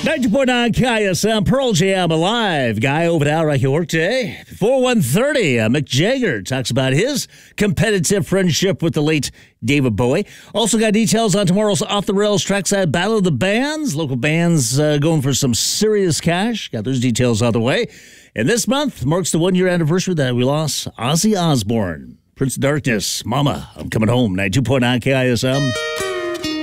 90.9 KISM, Pearl Jam Alive. Guy over at Rocky Work today. Before 1:30, Mick Jagger talks about his competitive friendship with the late David Bowie. Also got details on tomorrow's Off the Rails Trackside Battle of the Bands. Local bands going for some serious cash. Got those details on the way. And this month marks the one-year anniversary that we lost Ozzy Osbourne. Prince of Darkness, Mama, I'm Coming Home, 92.9 KISM.